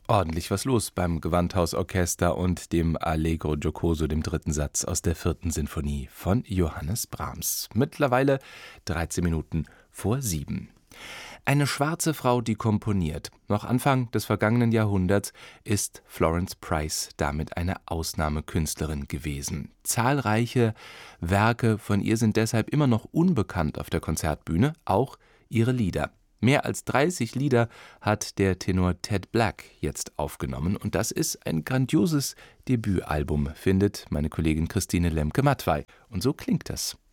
Ordentlich was los beim Gewandhausorchester und dem Allegro giocoso, dem dritten Satz aus der 4. Sinfonie von Johannes Brahms. Mittlerweile 13 Minuten vor 7. Eine schwarze Frau, die komponiert. Noch Anfang des vergangenen Jahrhunderts ist Florence Price damit eine Ausnahmekünstlerin gewesen. Zahlreiche Werke von ihr sind deshalb immer noch unbekannt auf der Konzertbühne, auch ihre Lieder. Mehr als 30 Lieder hat der Tenor Ted Black jetzt aufgenommen und das ist ein grandioses Debütalbum, findet meine Kollegin Christine Lemke-Mattwey. Und so klingt das.